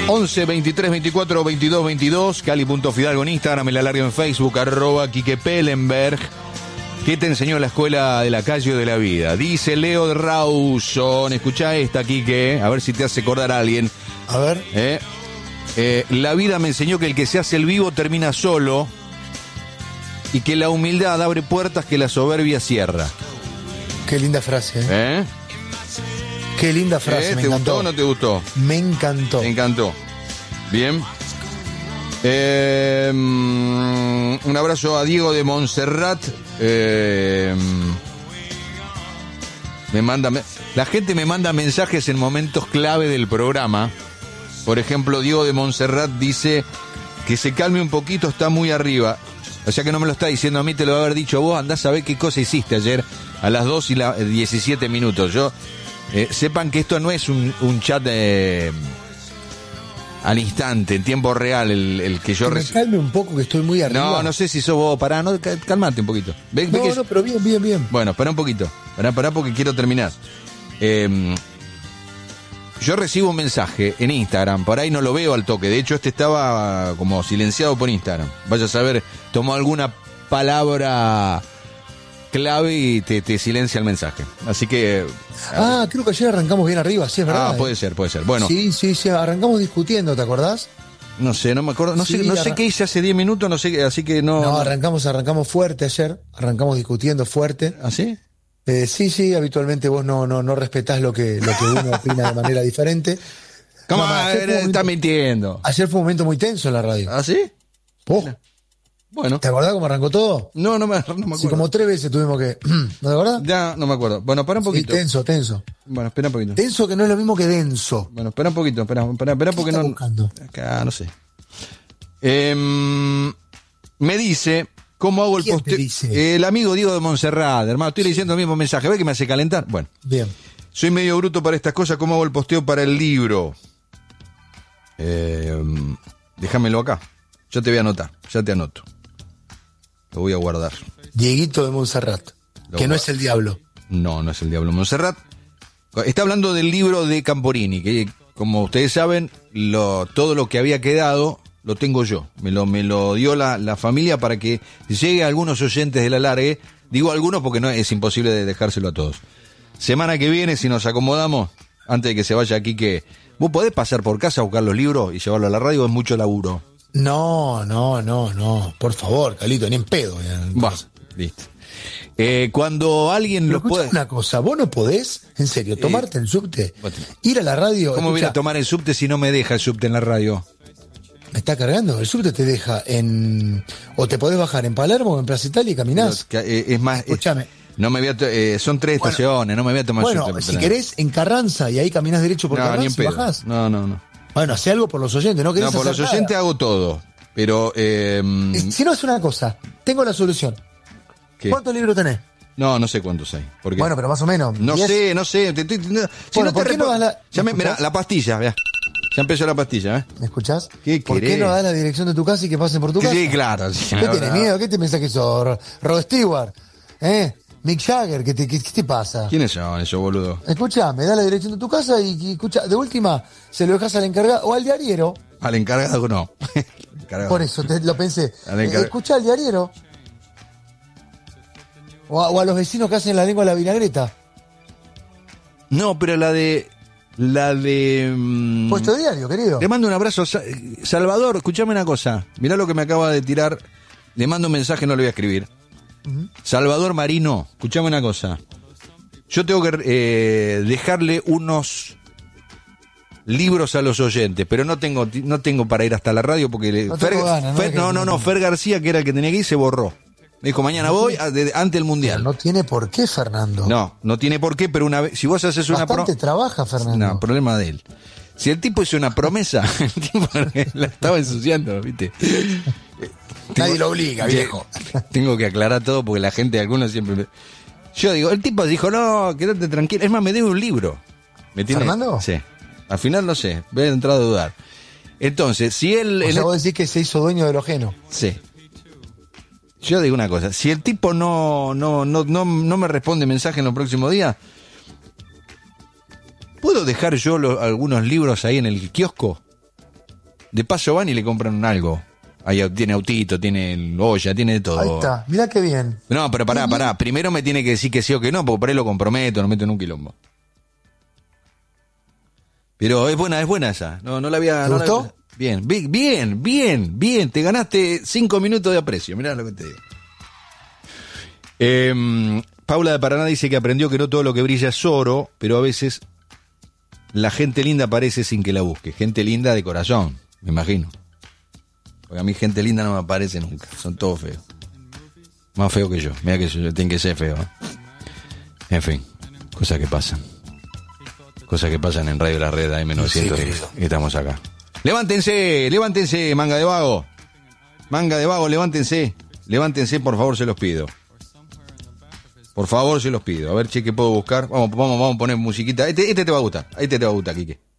11 23 24 22 22, Cali.Fidalgo en Instagram, el alargue en Facebook, @Quique Pellenberg. ¿Qué te enseñó la escuela de la calle o de la vida? Dice Leo de Rawson. Escuchá esta, Quique, a ver si te hace acordar a alguien. A ver. La vida me enseñó que el que se hace el vivo termina solo y que la humildad abre puertas que la soberbia cierra. Qué linda frase, ¿Eh? Qué linda frase, me ¿Te encantó. gustó o no te gustó? Me encantó. Me encantó. Bien. Un abrazo a Diego de Montserrat. La gente me manda mensajes en momentos clave del programa. Por ejemplo, Diego de Montserrat dice que se calme un poquito, está muy arriba. O sea que no me lo está diciendo a mí, te lo va a haber dicho vos. Andás a ver qué cosa hiciste ayer a las 2:17. Sepan que esto no es un chat al instante, en tiempo real, el que yo me calme un poco, que estoy muy arriba. No sé si sos vos, pará, no, calmate un poquito. No, pero bien. Bueno, pará un poquito, pará porque quiero terminar. Yo recibo un mensaje en Instagram, por ahí no lo veo al toque, de hecho este estaba como silenciado por Instagram. Vaya a saber, tomó alguna palabra clave y te silencia el mensaje. Así que... creo que ayer arrancamos bien arriba, sí, es verdad. Puede ser. Bueno. Sí, arrancamos discutiendo, ¿te acordás? No sé, no me acuerdo, no sé qué hice hace 10 minutos, no sé, así que no... No, arrancamos fuerte ayer, arrancamos discutiendo fuerte. ¿Ah, sí? Sí, habitualmente vos no respetás lo que uno opina de manera diferente. ¿Cómo? Estás mintiendo. Ayer fue un momento muy tenso en la radio. ¿Ah, sí? Bueno. ¿Te acordás cómo arrancó todo? No me acuerdo. Sí, como 3 veces tuvimos que... ¿No te acordás? Ya, no me acuerdo. Bueno, para un poquito. Sí, tenso. Bueno, espera un poquito. Tenso que no es lo mismo que denso. Bueno, espera un poquito, espera porque ¿Qué no... buscando? Acá, no sé. Me dice... ¿Cómo hago el posteo? El amigo Diego de Montserrat, hermano, estoy leyendo el mismo mensaje. ¿Ves que me hace calentar? Bueno. Bien. Soy medio bruto para estas cosas. ¿Cómo hago el posteo para el libro? Déjamelo acá. Yo te voy a anotar. Ya te anoto. Lo voy a guardar. Dieguito de Montserrat. No es el diablo. No es el diablo. Montserrat está hablando del libro de Camporini, que como ustedes saben, todo lo que había quedado... Lo tengo yo, me lo dio la familia para que llegue a algunos oyentes del alargue. Digo algunos porque no es imposible de dejárselo a todos. Semana que viene, si nos acomodamos, antes de que se vaya aquí, que vos podés pasar por casa a buscar los libros y llevarlo a la radio, es mucho laburo. No, por favor, Calito, ni en pedo. Bueno, listo. Cuando alguien lo puede... Una cosa, vos no podés, en serio, tomarte el subte, ir a la radio... ¿Cómo voy a tomar el subte si no me deja el subte en la radio? ¿Me está cargando? El subte te deja o te podés bajar en Palermo o en Plaza Italia y caminás. Es más... Escúchame. No me voy a son 3 estaciones, no me voy a tomar el subte. Bueno, si querés, en Carranza y ahí caminás derecho por Carranza y bajás. No. Bueno, hace algo por los oyentes, ¿no querés hacer por los oyentes nada? hago todo, pero... Si no, es una cosa, tengo la solución. ¿Qué? ¿Cuántos libros tenés? No sé cuántos hay. Bueno, pero más o menos. No sé. Mirá, la pastilla, vea. Ya empezó la pastilla, ¿eh? ¿Me escuchás? ¿Por qué no das la dirección de tu casa y que pasen por tu casa? Sí, claro. ¿Qué tenés miedo? ¿Qué te pensás que sos? Rod Stewart, Mick Jagger, ¿qué te pasa? ¿Quiénes son esos boludos? Escuchame, da la dirección de tu casa y escucha, de última, se lo dejas al encargado o al diariero. Al encargado no. Por eso lo pensé. Escucha al diariero. O a los vecinos que hacen la lengua a la vinagreta. No, pero la de Puesto diario, querido. Le mando un abrazo. Salvador, escuchame una cosa. Mirá lo que me acaba de tirar. Le mando un mensaje, no lo voy a escribir. Salvador Marino, escuchame una cosa. Yo tengo que dejarle unos libros a los oyentes, pero no tengo para ir hasta la radio porque Fer García, que era el que tenía que ir, se borró. Me dijo, mañana voy ante el Mundial. Pero no tiene por qué, Fernando. No tiene por qué, pero una vez, si vos haces una promesa... trabaja, Fernando. No, problema de él. Si el tipo hizo una promesa, el tipo la estaba ensuciando, ¿viste? Nadie lo obliga, viejo. Tengo que aclarar todo porque la gente, algunos siempre... Yo digo, el tipo dijo, no, quédate tranquilo. Es más, me debe un libro. ¿Me tiene? ¿Fernando? Sí. Al final no sé, voy a entrar a dudar. Entonces, si él... O sea, vos decís que se hizo dueño de lo ajeno. Sí. Yo digo una cosa, si el tipo no me responde mensaje en los próximos días, ¿puedo dejar yo algunos libros ahí en el kiosco? De paso van y le compran algo. Ahí tiene autito, tiene olla, tiene de todo. Ahí está, mirá qué bien. No, pero pará. Primero me tiene que decir que sí o que no, porque por ahí lo comprometo, no meto en un quilombo. Pero es buena esa. No la había... ¿Te gustó? Bien. Te ganaste 5 minutos de aprecio, mirá lo que te digo. Paula de Paraná dice que aprendió que no todo lo que brilla es oro, pero a veces la gente linda aparece sin que la busque. Gente linda de corazón, me imagino. Porque a mí gente linda no me aparece nunca, son todos feos. Más feo que yo, mira que yo tengo que ser feo. En fin, cosas que pasan. Cosas que pasan en Radio La Red AM900, Sí, y estamos acá. Levántense, manga de vago. Manga de vago, levántense, por favor, se los pido. Por favor, se los pido. A ver, che, ¿qué puedo buscar? Vamos a poner musiquita. Este te va a gustar, Quique.